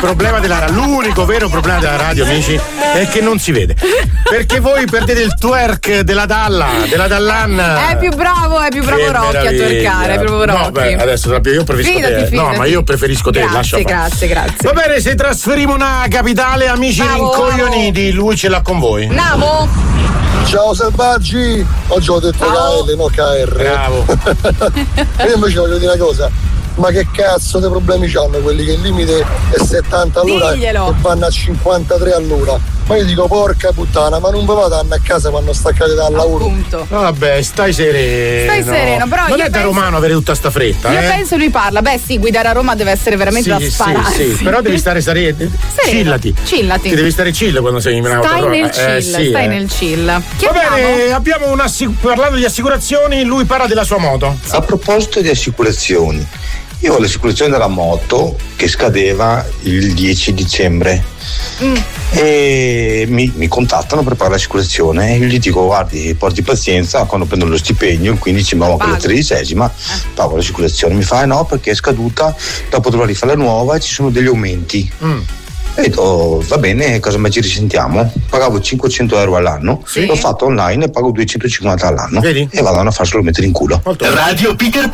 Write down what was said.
problema l'unico vero problema della radio, amici, è che non si vede. Perché voi perdete il twerk della Dallan. È più bravo Rocky a twerkare, è proprio Rocky. No, beh, adesso io preferisco te. Fidati. No, ma io preferisco te, lascia fare. Grazie. Va bene, se trasferiamo una capitale, amici rincoglioniti, lui ce l'ha con voi. Andiamo. Ciao selvaggi, oggi ho detto KL, no KR. Bravo. Io invece voglio dire una cosa, ma che cazzo di problemi c'hanno quelli che il limite è 70 all'ora e vanno a 53 all'ora? Ma io dico porca puttana, ma non vi vado a casa quando staccate dal lavoro? Appunto. Vabbè, stai sereno. Però non è da romano avere tutta sta fretta. Io penso lui parla, sì, guidare a Roma deve essere veramente da spararsi. Sì, però devi stare sereno. Chillati. Ti devi stare chill quando sei in auto. Stai nel chill. Va bene, abbiamo parlando di assicurazioni, lui parla della sua moto. A proposito di assicurazioni, io ho l'assicurazione della moto che scadeva il 10 dicembre e mi contattano per pagare l'assicurazione e io gli dico guardi, porti pazienza, quando prendo lo stipendio il 15 ma con la 13esima pago l'assicurazione. Mi fa no perché è scaduta, dopo dovrò rifare la nuova e ci sono degli aumenti. E detto va bene, cosa mai ci risentiamo? Pagavo 500 euro all'anno, l'ho fatto online e pago 250 all'anno. Vedi? E vado a farselo mettere in culo. Radio Peter